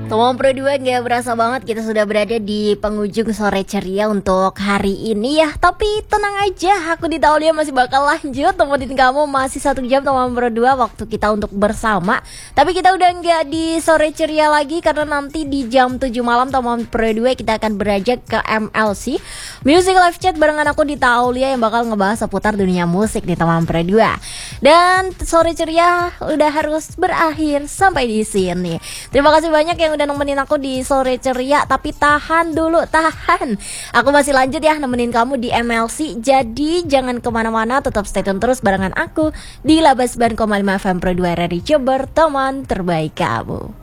Teman Pro 2 gak berasa banget kita sudah berada di penghujung sore ceria untuk hari ini ya. Tapi tenang aja, aku di Taulia masih bakal lanjut temenin kamu masih 1 jam teman Pro 2 waktu kita untuk bersama. Tapi kita udah gak di sore ceria lagi karena nanti di jam 7 malam teman Pro 2 kita akan beranjak ke MLC Music Live Chat barengan aku di Taulia yang bakal ngebahas seputar dunia musik nih teman Pro 2. Dan sore ceria udah harus berakhir sampai di sini. Terima kasih banyak yang udah nemenin aku di sore ceria. Tapi tahan dulu, tahan. Aku masih lanjut ya nemenin kamu di MLC. Jadi jangan kemana-mana, tetap stay tune terus barengan aku di 89,5 FM Pro 2 Radio Jember, teman terbaik kamu.